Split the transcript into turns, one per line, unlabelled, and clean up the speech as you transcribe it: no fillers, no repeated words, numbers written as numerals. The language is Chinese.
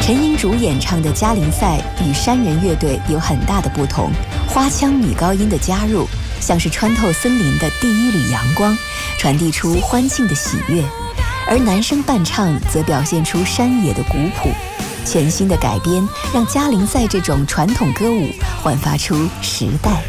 陈英竹演唱的《嘉陵赛》与山人乐队有很大的不同，花腔女高音的加入，像是穿透森林的第一缕阳光，传递出欢庆的喜悦；而男声伴唱则表现出山野的古朴。全新的改编让《嘉陵赛》这种传统歌舞焕发出时代